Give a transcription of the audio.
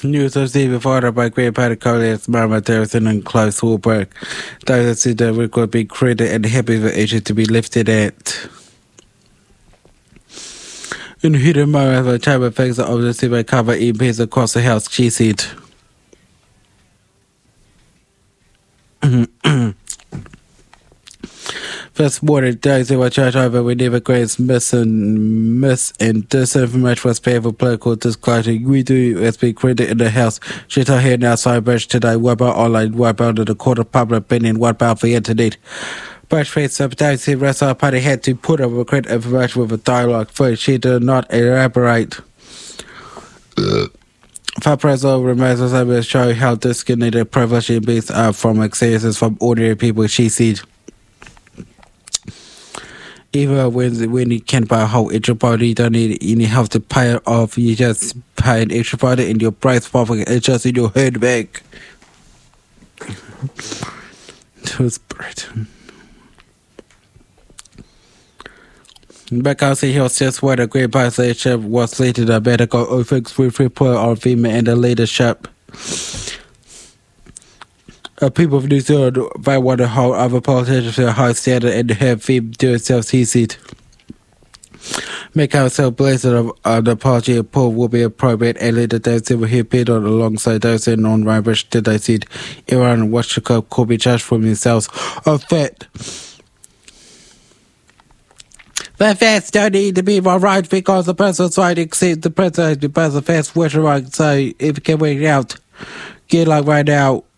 News of Steve reported by Great Party colleagues Mama Harrison and Clive Swarberg. Those said the record be credited and happy for Asia to be lifted at. In hidden moment, the chamber thinks of the civil cover EMPs across the house, she said. First morning, those who were charged over with never grades miss and disinformation was paid for political disclosure. We do as be credit in the house. She told here now Cyber today. What about online? What about the court of public opinion? What about the internet? Bush faced sometimes the rest of the party had to put up a correct information with a dialogue first. She did not elaborate. For President remains to show how disconnected privilege beings are from experiences from ordinary people, she said. Even when you can buy a whole extra body, you don't need any help to pay it off. You just pay an extra body in your price pocket. It's just in your handbag. Britain. Because he was just what a great leadership was leading the medical ethics report on female and the leadership. People of New Zealand they want to hold other politicians to a high standard and have them do themselves, he said. Make ourselves blessed of the apology of Paul will be appropriate and later those who have been on alongside those in non-rubbish that they said everyone in Washington could be judged for themselves of that. The facts don't need to be more right because the person's right except the president has been the facts which are right. So if you can work it out, get like right now.